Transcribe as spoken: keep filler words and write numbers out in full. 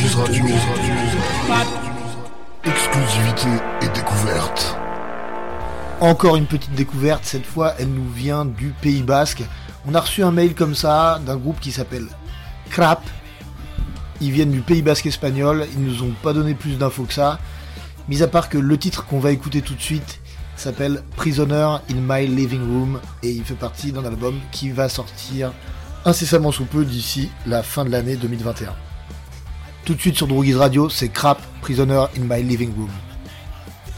News Radio. Exclusivité et découverte. Encore une petite découverte, cette fois elle nous vient du Pays Basque. On a reçu un mail comme ça d'un groupe qui s'appelle Crap. Ils viennent du Pays Basque espagnol, ils nous ont pas donné plus d'infos que ça. Mis à part que le titre qu'on va écouter tout de suite s'appelle Prisoner in My Living Room et il fait partie d'un album qui va sortir incessamment sous peu d'ici la fin de l'année deux mille vingt et un. Tout de suite sur Droogies Radio, c'est Crap, Prisoner in My Living Room.